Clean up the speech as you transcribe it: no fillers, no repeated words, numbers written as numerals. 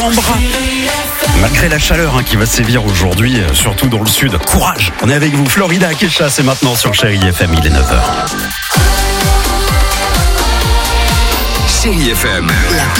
Malgré la chaleur qui va sévir aujourd'hui, surtout dans le sud, courage. On est avec vous, Florida Akecha, c'est maintenant sur Chérie FM, il est 9h. Chérie FM,